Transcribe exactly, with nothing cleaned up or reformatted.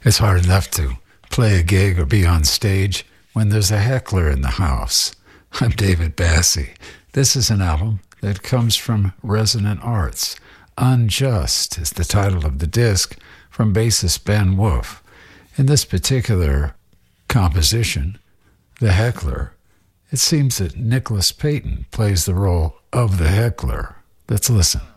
It's hard enough to play a gig or be on stage when there's a heckler in the house. I'm David Bassie. This is an album that comes from Resonant Arts. Unjust is the title of the disc from bassist Ben Wolf. In this particular composition, The Heckler, it seems that Nicholas Payton plays the role of the heckler. Let's listen.